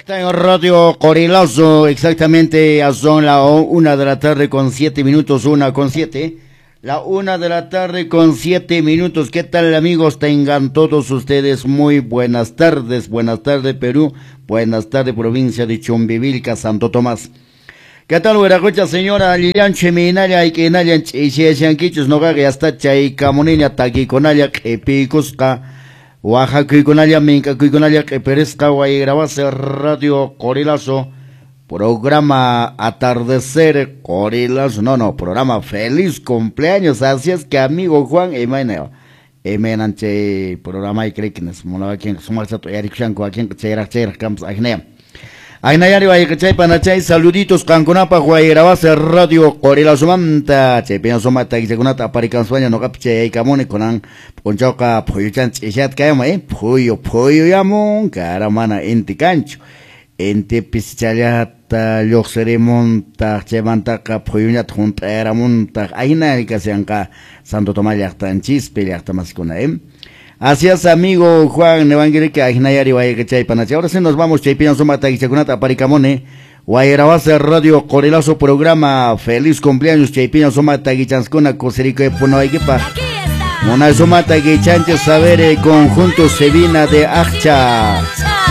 Está en Radio Corilazo, exactamente son la 1 de la tarde con 7 minutos, 1:07. La 1 de la tarde con 7 minutos. ¿Qué tal, amigos? Tengan todos ustedes muy buenas tardes. Buenas tardes, Perú. Buenas tardes, provincia de Chumbivilca, Santo Tomás. ¿Qué tal, Hueracocha, señora Lilian Cheminalia y que Nalian Chichianquichus no gague hasta Chay Camonina Taquiconalia Epicusca? Oaxaca y Conalia, Minca y Conalia, que perezca, guay, grabase Radio Corilazo, programa Atardecer Corilazo, programa Feliz Cumpleaños, así es que amigo Juan, emenanche programa y cree que nos molaba quien sumarse a Eric Shanko, a quien que Camps Agnea. Ainayari Guayachay Panachay, saluditos Canconapa, guay, grabase Radio Corilazo Manta, Chepian Somata y Segunata, Paricansuaña, no capche y Camone con Ponchoca, Puyuchan, Chishat Kayama, Puyo Yamon, Caramana, Ente Cancho, Ente Pischayata, Loxeremonta, Chemantaca, Puyunat, Junta, Eramonta, Ainari Casianca, Santo Tomás Yachtan Chispe, Yachtamascona, Así es, amigo Juan Evangélica, Agnayari Guayachay Panachay. Ahora sí nos vamos, Chepian Somata y Segunata, Paricamone. Guayrabase Radio Corilazo, programa Feliz Cumpleaños, Chepian Somata y Chanskuna, Coserico de Punoaiquipa. Mona Somata y Chanche Saber, conjunto Sevina de Acha.